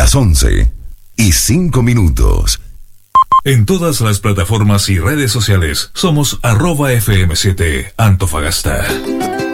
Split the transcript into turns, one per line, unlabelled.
las 11:05.
En todas las plataformas y redes sociales somos @FM7 Antofagasta.